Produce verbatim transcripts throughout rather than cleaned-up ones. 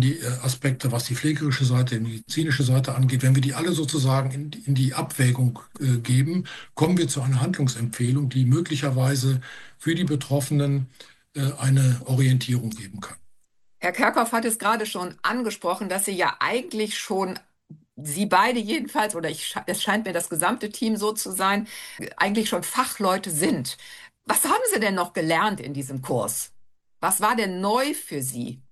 die äh, Aspekte, was die pflegerische Seite, die medizinische Seite angeht, wenn wir die alle sozusagen in, die- in die Abwägung äh, geben, kommen wir zu einer Handlungsempfehlung, die möglicherweise für die Betroffenen äh, eine Orientierung geben kann. Herr Kerkhoff hat es gerade schon angesprochen, dass Sie ja eigentlich schon, Sie beide jedenfalls, oder ich, sche- es scheint mir das gesamte Team so zu sein, eigentlich schon Fachleute sind. Was haben Sie denn noch gelernt in diesem Kurs? Was war denn neu für Sie?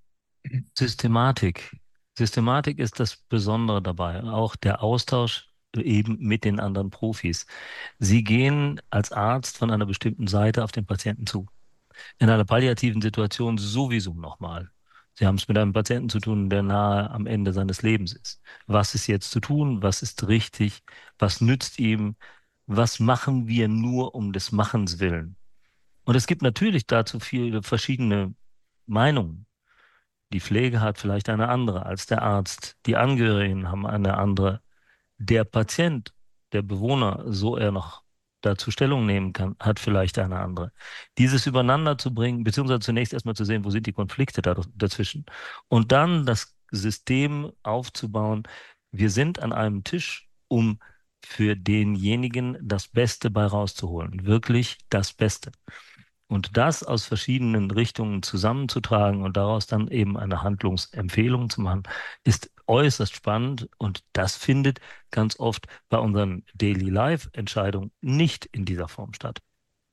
Systematik. Systematik ist das Besondere dabei, auch der Austausch eben mit den anderen Profis. Sie gehen als Arzt von einer bestimmten Seite auf den Patienten zu. In einer palliativen Situation sowieso nochmal. Sie haben es mit einem Patienten zu tun, der nahe am Ende seines Lebens ist. Was ist jetzt zu tun? Was ist richtig? Was nützt ihm? Was machen wir nur um des Machens willen? Und es gibt natürlich dazu viele verschiedene Meinungen. Die Pflege hat vielleicht eine andere als der Arzt. Die Angehörigen haben eine andere. Der Patient, der Bewohner, so er noch dazu Stellung nehmen kann, hat vielleicht eine andere. Dieses übereinander zu bringen, beziehungsweise zunächst erstmal zu sehen, wo sind die Konflikte da, dazwischen. Und dann das System aufzubauen. Wir sind an einem Tisch, um für denjenigen das Beste bei rauszuholen. Wirklich das Beste. Und das aus verschiedenen Richtungen zusammenzutragen und daraus dann eben eine Handlungsempfehlung zu machen, ist äußerst spannend und das findet ganz oft bei unseren Daily Life-Entscheidungen nicht in dieser Form statt.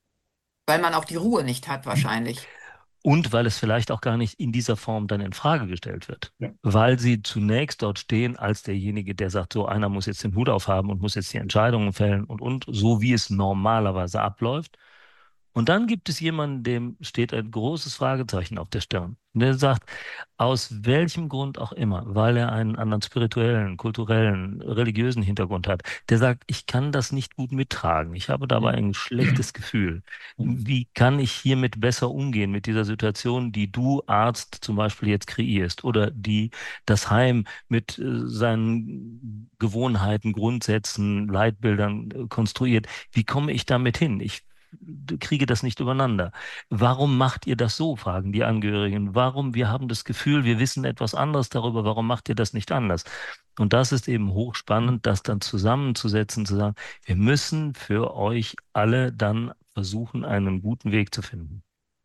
Weil man auch die Ruhe nicht hat, wahrscheinlich. Und weil es vielleicht auch gar nicht in dieser Form dann in Frage gestellt wird. Ja. Weil sie zunächst dort stehen als derjenige, der sagt, so einer muss jetzt den Hut aufhaben und muss jetzt die Entscheidungen fällen und, und, so wie es normalerweise abläuft. Und dann gibt es jemanden, dem steht ein großes Fragezeichen auf der Stirn. Und der sagt, aus welchem Grund auch immer, weil er einen anderen spirituellen, kulturellen, religiösen Hintergrund hat, der sagt, ich kann das nicht gut mittragen. Ich habe dabei ein schlechtes Gefühl. Wie kann ich hiermit besser umgehen, mit dieser Situation, die du Arzt zum Beispiel jetzt kreierst oder die das Heim mit äh, seinen Gewohnheiten, Grundsätzen, Leitbildern äh, konstruiert? Wie komme ich damit hin? Ich kriege das nicht übereinander. Warum macht ihr das so, fragen die Angehörigen. Warum? Wir haben das Gefühl, wir wissen etwas anderes darüber. Warum macht ihr das nicht anders? Und das ist eben hochspannend, das dann zusammenzusetzen, zu sagen, wir müssen für euch alle dann versuchen, einen guten Weg zu finden.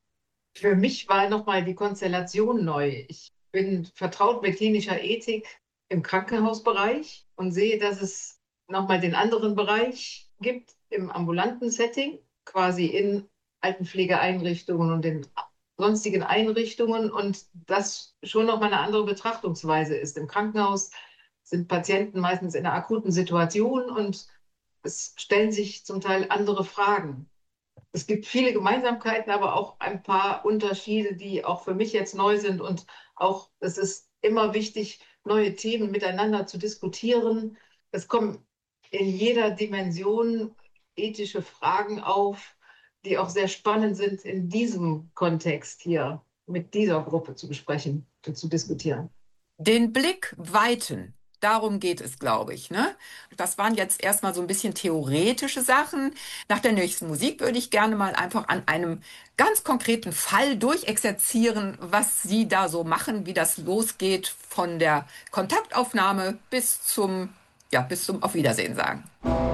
Für mich war nochmal die Konstellation neu. Ich bin vertraut mit klinischer Ethik im Krankenhausbereich und sehe, dass es nochmal den anderen Bereich gibt im ambulanten Setting, quasi in Altenpflegeeinrichtungen und in sonstigen Einrichtungen und das schon nochmal eine andere Betrachtungsweise ist. Im Krankenhaus sind Patienten meistens in einer akuten Situation und es stellen sich zum Teil andere Fragen. Es gibt viele Gemeinsamkeiten, aber auch ein paar Unterschiede, die auch für mich jetzt neu sind. Und auch es ist immer wichtig, neue Themen miteinander zu diskutieren. Es kommen in jeder Dimension ethische Fragen auf, die auch sehr spannend sind, in diesem Kontext hier mit dieser Gruppe zu besprechen und zu diskutieren. Den Blick weiten, darum geht es, glaube ich, ne? Das waren jetzt erstmal so ein bisschen theoretische Sachen. Nach der nächsten Musik würde ich gerne mal einfach an einem ganz konkreten Fall durchexerzieren, was Sie da so machen, wie das losgeht von der Kontaktaufnahme bis zum, ja, bis zum Auf Wiedersehen sagen.